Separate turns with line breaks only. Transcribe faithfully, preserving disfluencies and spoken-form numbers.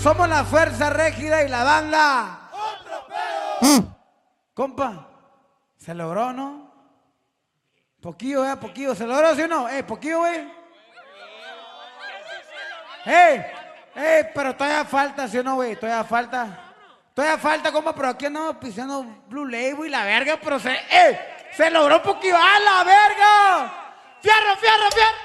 Somos la fuerza rígida y la banda.
¡Otro pedo!
Compa, ¿se logró, no? Poquillo, eh, poquillo. ¿Se logró, sí o no? Eh, poquillo, güey. ¡Eh! ¡Eh! Pero todavía falta, ¿sí o no, güey? Todavía falta. Todavía falta, compa, pero aquí andamos pisando Blue Label y la verga, pero se... ¡Eh! ¡Se logró poquillo! ¡A la verga! ¡Fierro, fierro, fierro!